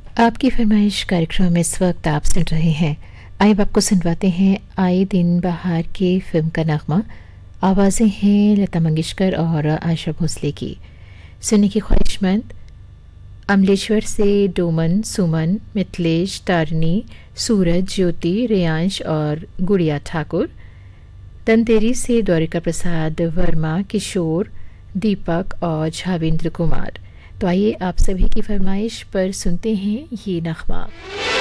आपकी फरमाइश कार्यक्रम में इस वक्त आप सुन रहे हैं। आइए अब आपको सुनवाते हैं आए दिन बहार के फिल्म का नगमा। आवाज़ें हैं लता मंगेशकर और आशा भोसले की। सुनने की ख्वाहिशमंद अमलेश्वर से डोमन, सुमन, मिथिलेश, तारिणी, सूरज, ज्योति, रेयांश और गुड़िया ठाकुर। धनतेरी से द्वारिका प्रसाद वर्मा, किशोर, दीपक और झावेंद्र कुमार। तो आइए आप सभी की फरमाइश पर सुनते हैं ये नगमा।